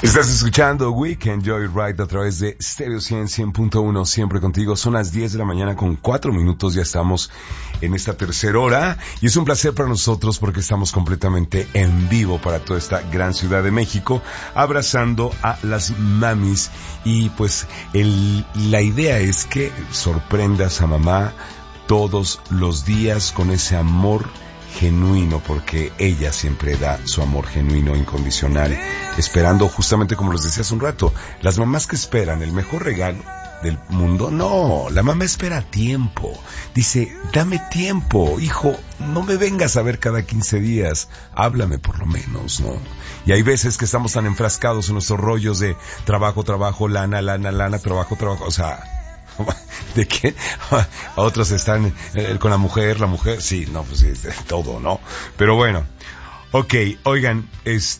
Estás escuchando Weekend Joyride a través de Stereo 100.1, siempre contigo. Son las 10 de la mañana con 4 minutos, ya estamos en esta tercera hora y es un placer para nosotros porque estamos completamente en vivo para toda esta gran ciudad de México, abrazando a las mamis y pues la idea es que sorprendas a mamá todos los días con ese amor genuino, porque ella siempre da su amor genuino, incondicional, esperando justamente como les decía hace un rato, las mamás que esperan el mejor regalo del mundo, no, la mamá espera tiempo, dice, dame tiempo, hijo, no me vengas a ver cada 15 días, háblame por lo menos, ¿no? Y hay veces que estamos tan enfrascados en nuestros rollos de trabajo, lana, trabajo, o sea, ¿de qué? A otros están con la mujer, sí, no, pues sí, todo, ¿no? Pero bueno, ok, oigan,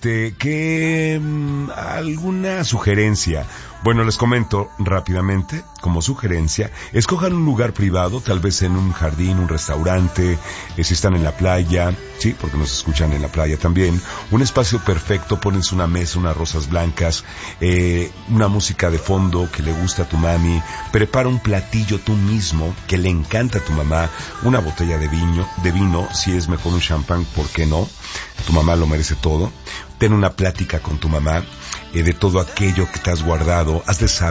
¿alguna sugerencia? Bueno, les comento rápidamente, como sugerencia, escojan un lugar privado, tal vez en un jardín, un restaurante, si están en la playa, sí, porque nos escuchan en la playa también, un espacio perfecto, pones una mesa, unas rosas blancas, una música de fondo que le gusta a tu mami, prepara un platillo tú mismo que le encanta a tu mamá, una botella de vino, si es mejor un champán, ¿por qué no? Tu mamá lo merece todo. Ten una plática con tu mamá de todo aquello que te has guardado, has de saber